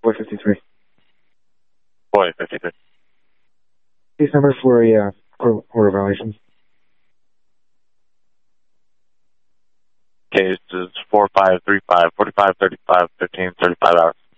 Boy 53. Boy 53. Case number for a order violation. Case is 4535, 4535, 1535 hours.